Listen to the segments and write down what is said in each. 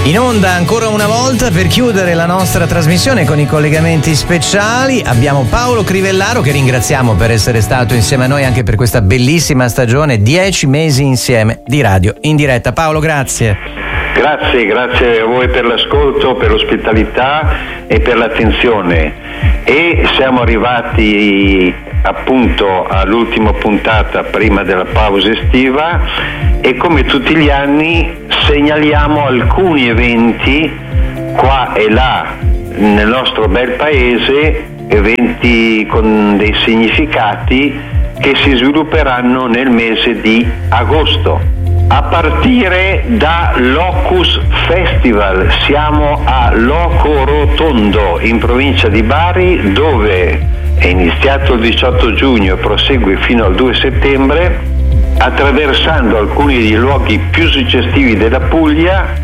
In onda ancora una volta per chiudere la nostra trasmissione con i collegamenti speciali abbiamo Paolo Crivellaro, che ringraziamo per essere stato insieme a noi anche per questa bellissima stagione, 10 mesi insieme di radio in diretta. Paolo, grazie. Grazie a voi per l'ascolto, per l'ospitalità e per l'attenzione. E siamo arrivati appunto all'ultima puntata prima della pausa estiva e come tutti gli anni segnaliamo alcuni eventi qua e là nel nostro bel paese, eventi con dei significati che si svilupperanno nel mese di agosto. A partire da Locus Festival, siamo a Loco Rotondo in provincia di Bari, dove è iniziato il 18 giugno e prosegue fino al 2 settembre, attraversando alcuni dei luoghi più suggestivi della Puglia,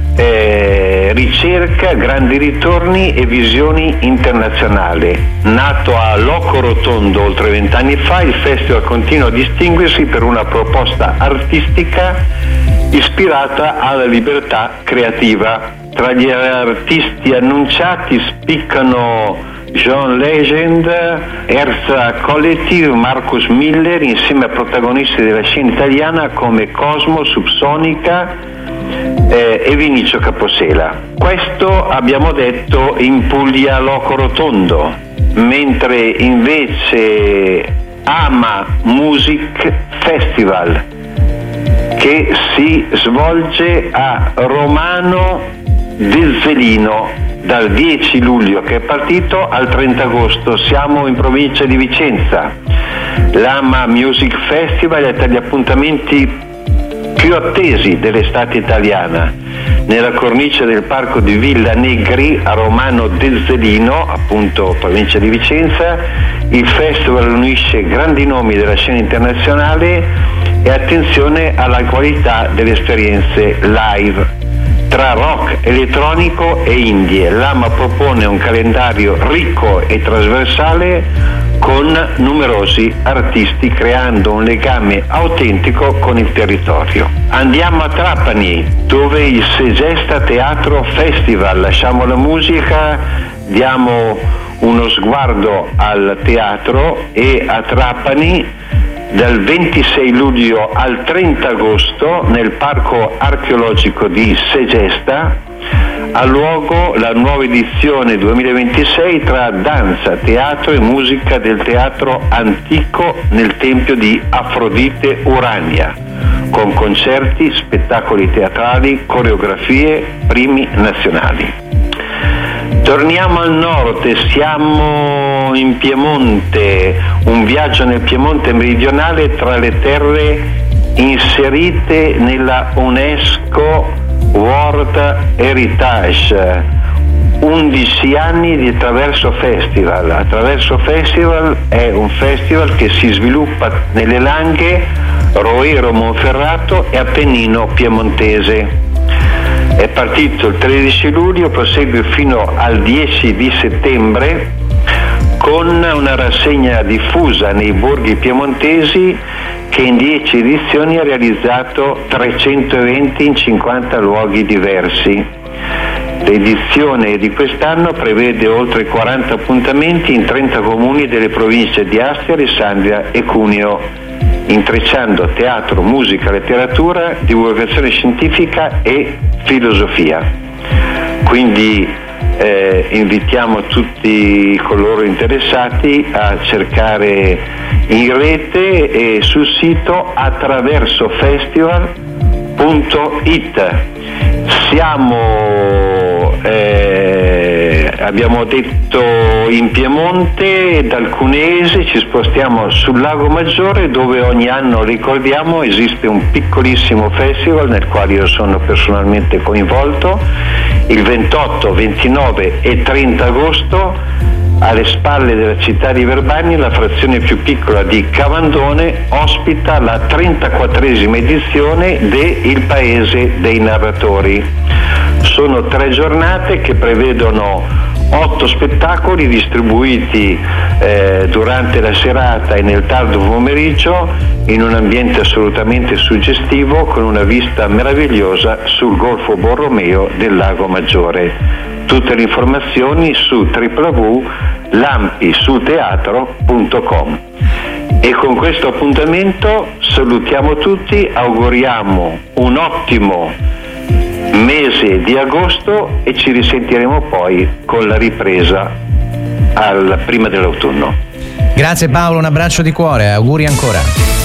ricerca, grandi ritorni e visioni internazionali. Nato a Loco Rotondo oltre 20 anni fa, il festival continua a distinguersi per una proposta artistica ispirata alla libertà creativa. Tra gli artisti annunciati spiccano John Legend, Erza Collective, Marcus Miller, insieme a protagonisti della scena italiana come Cosmo, Subsonica e Vinicio Caposela. Questo abbiamo detto in Puglia Loco Rotondo, mentre invece Ama Music Festival, che si svolge a Romano del Zelino dal 10 luglio che è partito al 30 agosto. Siamo in provincia di Vicenza. L'Ama Music Festival è tra gli appuntamenti più attesi dell'estate italiana. Nella cornice del parco di Villa Negri a Romano del Zelino, appunto provincia di Vicenza, il festival unisce grandi nomi della scena internazionale e attenzione alla qualità delle esperienze live. Tra rock, elettronico e indie, l'Ama propone un calendario ricco e trasversale con numerosi artisti, creando un legame autentico con il territorio. Andiamo a Trapani, dove il Segesta Teatro Festival. Lasciamo la musica, diamo uno sguardo al teatro e a Trapani dal 26 luglio al 30 agosto nel Parco Archeologico di Segesta ha luogo la nuova edizione 2026 tra danza, teatro e musica del teatro antico nel tempio di Afrodite Urania, con concerti, spettacoli teatrali, coreografie, primi nazionali. Torniamo al nord, siamo in Piemonte, un viaggio nel Piemonte meridionale tra le terre inserite nella UNESCO World Heritage. 11 anni di Attraverso Festival. Attraverso Festival è un festival che si sviluppa nelle Langhe, Roero Monferrato e Appennino piemontese. È partito il 13 luglio, prosegue fino al 10 di settembre con una rassegna diffusa nei borghi piemontesi che in 10 edizioni ha realizzato 300 eventi in 50 luoghi diversi. L'edizione di quest'anno prevede oltre 40 appuntamenti in 30 comuni delle province di Asti, Alessandria e Cuneo, intrecciando teatro, musica, letteratura, divulgazione scientifica e filosofia. Quindi invitiamo tutti coloro interessati a cercare in rete e sul sito attraversofestival.it. Abbiamo detto in Piemonte, dal Cuneese ci spostiamo sul Lago Maggiore, dove ogni anno, ricordiamo, esiste un piccolissimo festival nel quale io sono personalmente coinvolto. Il 28, 29 e 30 agosto, alle spalle della città di Verbania, la frazione più piccola di Cavandone ospita la 34esima edizione de Il Paese dei Narratori. Sono 3 giornate che prevedono 8 spettacoli distribuiti durante la serata e nel tardo pomeriggio in un ambiente assolutamente suggestivo, con una vista meravigliosa sul Golfo Borromeo del Lago Maggiore. Tutte le informazioni su www.lampisuteatro.com. E con questo appuntamento salutiamo tutti, auguriamo un ottimo mese di agosto e ci risentiremo poi con la ripresa prima dell'autunno. Grazie Paolo, un abbraccio di cuore, auguri ancora.